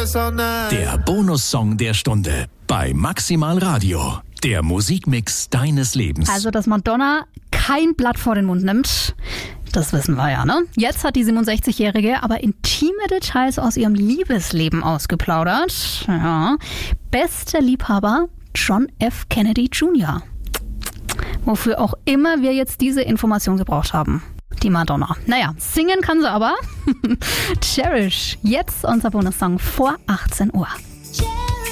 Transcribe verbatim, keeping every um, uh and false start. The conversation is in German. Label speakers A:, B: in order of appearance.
A: Der Bonussong der Stunde bei Maximal Radio. Der Musikmix deines Lebens.
B: Also, dass Madonna kein Blatt vor den Mund nimmt, das wissen wir ja, ne? Jetzt hat die siebenundsechzigjährige aber intime Details aus ihrem Liebesleben ausgeplaudert. Ja. Bester Liebhaber John F. Kennedy Junior Wofür auch immer wir jetzt diese Information gebraucht haben. Die Madonna. Naja, singen kann sie aber. Cherish. Jetzt unser Bonussong vor achtzehn Uhr.